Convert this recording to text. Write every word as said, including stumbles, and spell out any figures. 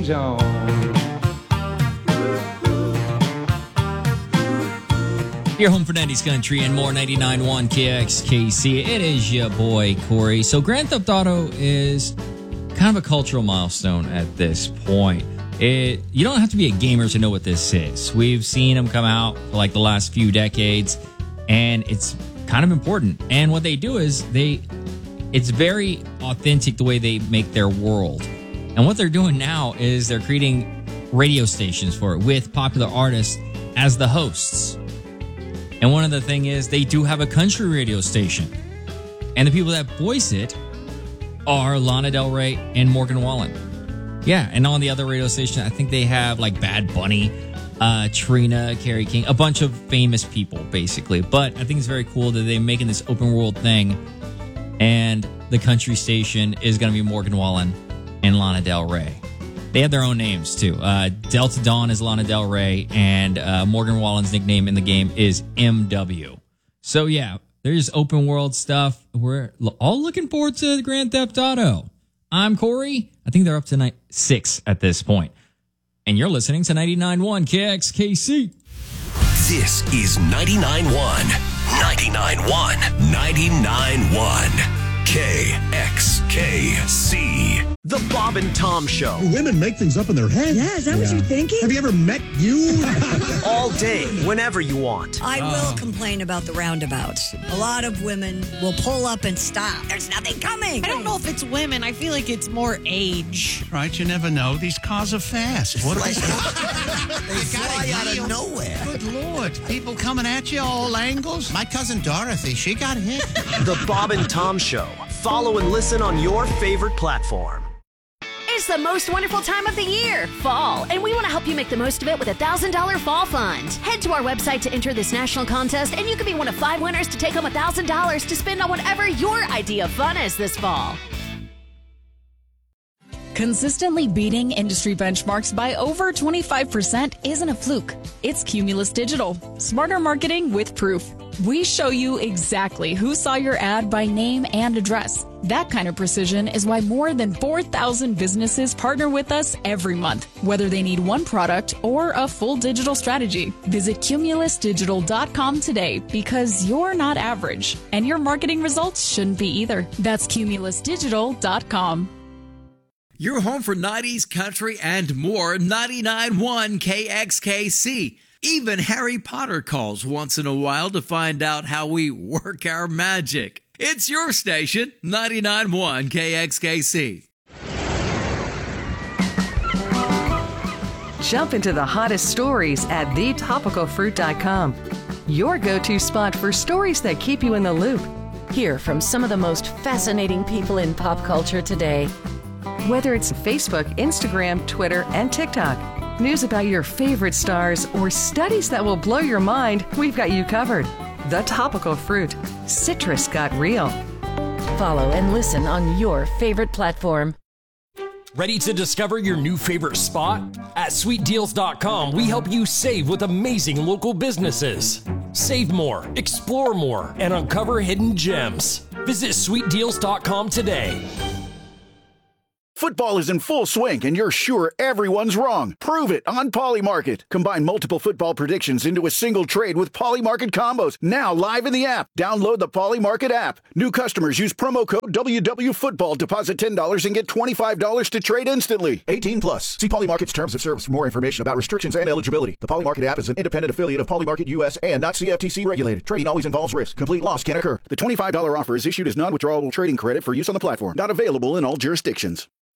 Jones. Your home for nineties country and more. Ninety-nine point one K X K C. It is your boy Corey. So Grand Theft Auto is kind of a cultural milestone at this point. It you don't have to be a gamer to know what this is. We've seen them come out for like the last few decades, and it's kind of important. And what they do is they it's very authentic the way they make their world. And what they're doing now is they're creating radio stations for it with popular artists as the hosts. And one of the thing is they do have a country radio station. And the people that voice it are Lana Del Rey and Morgan Wallen. Yeah, and on the other radio station, I think they have like Bad Bunny, uh, Trina, Carrie King, a bunch of famous people, basically. But I think it's very cool that they're making this open world thing. And the country station is going to be Morgan Wallen and Lana Del Rey. They have their own names, too. Uh, Delta Dawn is Lana Del Rey, and uh, Morgan Wallen's nickname in the game is M W. So, yeah, there's open world stuff. We're all looking forward to the Grand Theft Auto. I'm Corey. I think they're up to ni- six at this point. And you're listening to ninety-nine point one K X K C. This is ninety-nine point one. ninety-nine point one. ninety-nine point one. K X K C. The Bob and Tom Show. Women make things up in their head. Yeah, is that yeah. what you're thinking? Have you ever met you? All day, whenever you want. I will complain about the roundabouts. A lot of women will pull up and stop. There's nothing coming. I don't know if it's women. I feel like it's more age. Right, you never know. These cars are fast. What They fly out of nowhere. Good Lord. People coming at you all angles. My cousin Dorothy, she got hit. The Bob and Tom Show. Follow and listen on your favorite platform. It's the most wonderful time of the year, fall, and we want to help you make the most of it with a one thousand dollars Fall Fund. Head to our website to enter this national contest, and you could be one of five winners to take home one thousand dollars to spend on whatever your idea of fun is this fall. Consistently beating industry benchmarks by over twenty-five percent isn't a fluke. It's Cumulus Digital. Smarter marketing with proof. We show you exactly who saw your ad by name and address. That kind of precision is why more than four thousand businesses partner with us every month, whether they need one product or a full digital strategy. Visit cumulus digital dot com today because you're not average, and your marketing results shouldn't be either. That's cumulus digital dot com. Your home for nineties country and more. Ninety-nine point one K X K C. Even Harry Potter calls once in a while to find out how we work our magic. It's your station, ninety-nine point one K X K C. Jump into the hottest stories at the topical fruit dot com. Your go-to spot for stories that keep you in the loop. Hear from some of the most fascinating people in pop culture today. Whether it's Facebook, Instagram, Twitter, and TikTok, news about your favorite stars, or studies that will blow your mind, we've got you covered. The Topical Fruit. Citrus got real. Follow and listen on your favorite platform. Ready to discover your new favorite spot? At sweet deals dot com, we help you save with amazing local businesses. Save more, explore more, and uncover hidden gems. Visit sweet deals dot com today. Football is in full swing, and you're sure everyone's wrong. Prove it on Polymarket. Combine multiple football predictions into a single trade with Polymarket combos. Now live in the app. Download the Polymarket app. New customers use promo code W W Football. Deposit ten dollars and get twenty-five dollars to trade instantly. eighteen plus. See Polymarket's terms of service for more information about restrictions and eligibility. The Polymarket app is an independent affiliate of Polymarket U S and not C F T C regulated. Trading always involves risk. Complete loss can occur. The twenty-five dollars offer is issued as non-withdrawable trading credit for use on the platform. Not available in all jurisdictions.